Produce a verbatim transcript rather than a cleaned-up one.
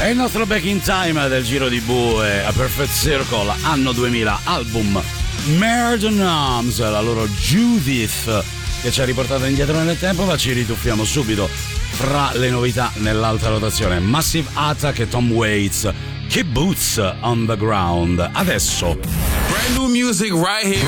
È il nostro Back in Time del Giro di Bue, A Perfect Circle, anno duemila, album Murder Arms, la loro Judith, che ci ha riportato indietro nel tempo, ma ci rituffiamo subito fra le novità nell'alta rotazione. Massive Attack e Tom Waits, che Boots on the Ground. Adesso brand new music right here.